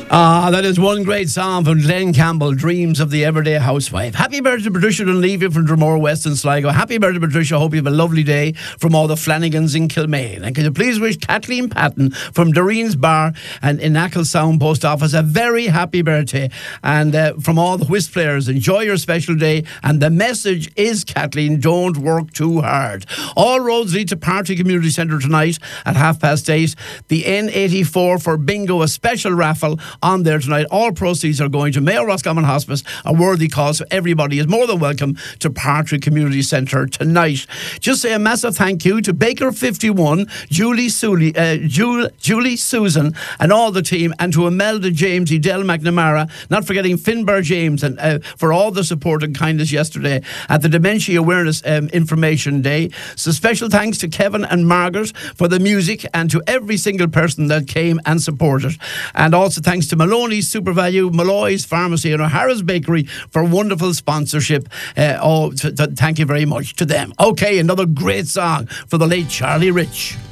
That is one great song from Glenn Campbell, Dreams of the Everyday Housewife. Happy birthday to Patricia Dunleavy from Dromore West and Sligo. Happy birthday, Patricia. Hope you have a lovely day from all the Flanagans in Kilmaine. And can you please wish Kathleen Patton from Doreen's Bar and in Acklesound Post Office a very happy birthday. And from all the whist players, enjoy your special day. And the message is, Kathleen, don't work too hard. All roads lead to Partry Community Centre tonight at 8:30. The N84 for Bingo, a special raffle on there tonight. All proceeds are going to Mayo Roscommon Hospice, a worthy cause. So everybody is more than welcome to Partry Community Centre tonight. Just say a massive thank you to Baker 51, Julie Susan, and all the team, and to Imelda James, Edel McNamara, not forgetting Finbar James, and for all the support and kindness yesterday at the Dementia Awareness Information Day. So special thanks to Kevin and Margaret for the music, and to every single person that came and supported. And also thanks to Maloney's Super Value, Malloy's Pharmacy and O'Hara's Bakery for wonderful sponsorship. Thank you very much to them. Okay, another great song for the late Charlie Rich.